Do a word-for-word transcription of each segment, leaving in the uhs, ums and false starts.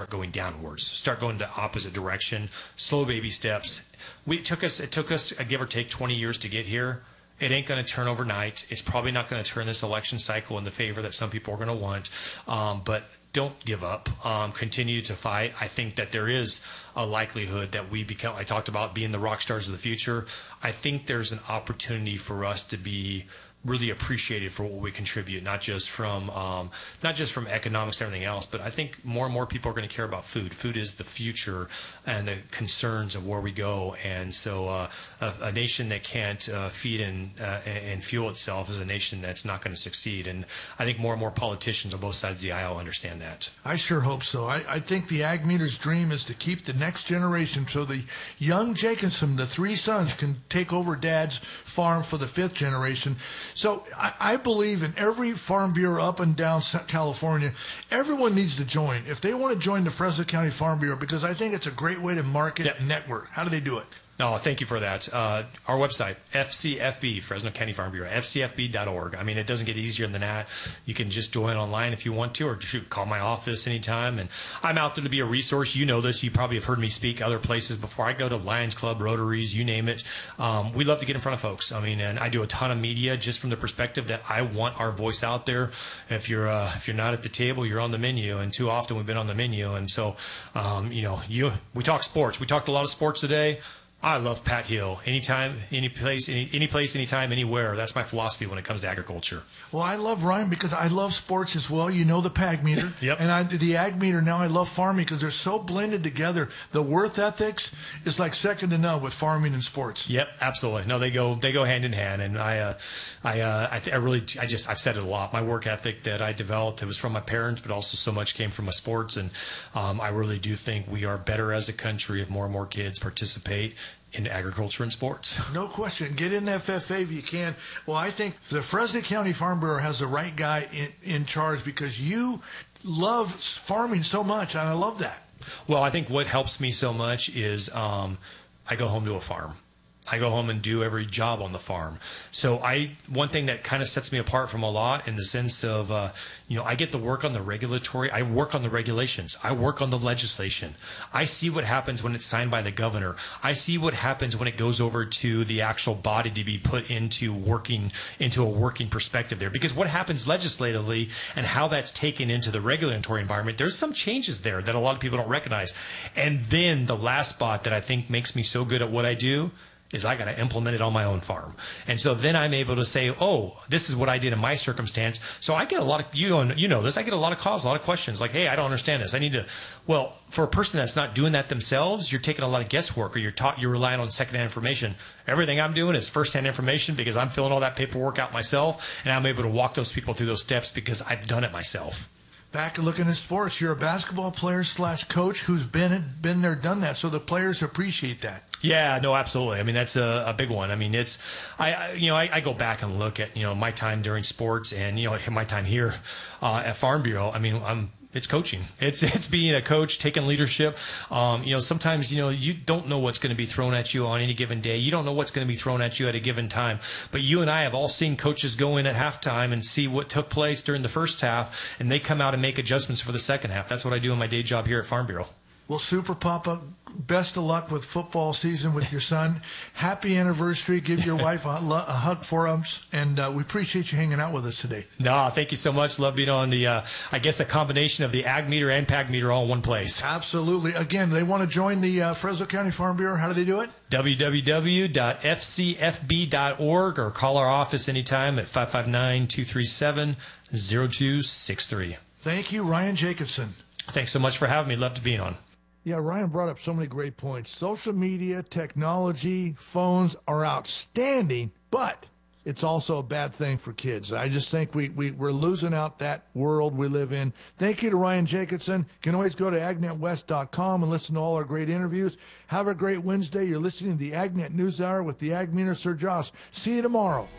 start going downwards, start going the opposite direction, slow baby steps. We it took us it took us give or take twenty years to get here. It ain't going to turn overnight. It's probably not going to turn this election cycle in the favor that some people are going to want. Um, but don't give up. Um, continue to fight. I think that there is a likelihood that we become, I talked about being the rock stars of the future. I think there's an opportunity for us to be really appreciated for what we contribute, not just from um, not just from economics and everything else, but I think more and more people are going to care about food. Food is the future and the concerns of where we go. And so uh, a, a nation that can't uh, feed and, uh, and fuel itself is a nation that's not going to succeed. And I think more and more politicians on both sides of the aisle understand that. I sure hope so. I, I think the Ag Meter's dream is to keep the next generation so the young Jacobson, the three sons, can take over Dad's farm for the fifth generation. So I, I believe in every Farm Bureau up and down California, everyone needs to join. If they want to join the Fresno County Farm Bureau, because I think it's a great way to market yep. and network. How do they do it? No, thank you for that. Uh, our website, F C F B, Fresno County Farm Bureau, F C F B dot org. I mean, it doesn't get easier than that. You can just join online if you want to, or shoot, call my office anytime. And I'm out there to be a resource. You know this. You probably have heard me speak other places before. I go to Lions Club, Rotaries, you name it. Um, we love to get in front of folks. I mean, and I do a ton of media just from the perspective that I want our voice out there. If you're uh, if you're not at the table, you're on the menu. And too often we've been on the menu. And so, um, you know, you we talk sports. We talked a lot of sports today. I love Pat Hill. Anytime, any place, any, any place, anytime, anywhere. That's my philosophy when it comes to agriculture. Well, I love Ryan because I love sports as well. You know the Ag Meter. Yep. And I, the Ag Meter, now I love farming because they're so blended together. The worth ethics is like second to none with farming and sports. Yep, absolutely. No, they go they go hand in hand. And I, uh, I, uh, I, th- I really, I just, I've said it a lot. My work ethic that I developed, it was from my parents, but also so much came from my sports. And um, I really do think we are better as a country if more and more kids participate in agriculture and sports. No question. Get in F F A if you can. Well, I think the Fresno County Farm Bureau has the right guy in, in charge because you love farming so much, and I love that. Well, I think what helps me so much is um, I go home to a farm. I go home and do every job on the farm. So I, one thing that kind of sets me apart from a lot in the sense of, uh, you know, I get to work on the regulatory, I work on the regulations, I work on the legislation. I see what happens when it's signed by the governor. I see what happens when it goes over to the actual body to be put into working, into a working perspective there. Because what happens legislatively and how that's taken into the regulatory environment, there's some changes there that a lot of people don't recognize. And then the last spot that I think makes me so good at what I do is I got to implement it on my own farm. And so then I'm able to say, oh, this is what I did in my circumstance. So I get a lot of, you know, you know this, I get a lot of calls, a lot of questions like, hey, I don't understand this. I need to, well, for a person that's not doing that themselves, you're taking a lot of guesswork or you're taught, you're relying on secondhand information. Everything I'm doing is firsthand information because I'm filling all that paperwork out myself and I'm able to walk those people through those steps because I've done it myself. Back looking at sports, you're a basketball player slash coach who's been been there, done that, so the players appreciate that. Yeah, no, absolutely. I mean, that's a, a big one. I mean, it's, I, I you know, I, I go back and look at, you know, my time during sports and, you know, my time here uh, at Farm Bureau. I mean, I'm, it's coaching. It's it's being a coach, taking leadership. Um, you know, sometimes, you know, you don't know what's going to be thrown at you on any given day. You don't know what's going to be thrown at you at a given time. But you and I have all seen coaches go in at halftime and see what took place during the first half, and they come out and make adjustments for the second half. That's what I do in my day job here at Farm Bureau. Well, Super Papa, best of luck with football season with your son. Happy anniversary. Give your wife a, a hug for us, and uh, we appreciate you hanging out with us today. No, thank you so much. Love being on the, uh, I guess, a combination of the Ag Meter and Pag Meter all in one place. Absolutely. Again, they want to join the uh, Fresno County Farm Bureau. How do they do it? w w w dot f c f b dot org or call our office anytime at five five nine, two three seven, zero two six three. Thank you, Ryan Jacobson. Thanks so much for having me. Love to be on. Yeah, Ryan brought up so many great points. Social media, technology, phones are outstanding, but it's also a bad thing for kids. I just think we, we, we're losing out that world we live in. Thank you to Ryan Jacobson. You can always go to ag net west dot com and listen to all our great interviews. Have a great Wednesday. You're listening to the AgNet News Hour with the Ag Meter, Sir Joss. See you tomorrow.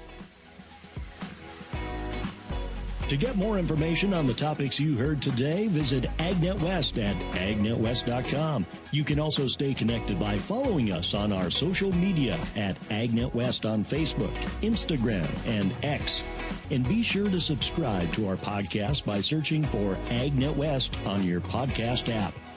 To get more information on the topics you heard today, visit AgNet West at ag net west dot com. You can also stay connected by following us on our social media at AgNet West on Facebook, Instagram, and X. And be sure to subscribe to our podcast by searching for AgNet West on your podcast app.